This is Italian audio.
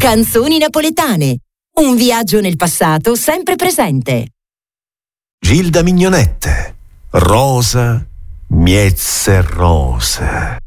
Canzoni napoletane. Un viaggio nel passato sempre presente. Gilda Mignonette. Rosa, miezze rose.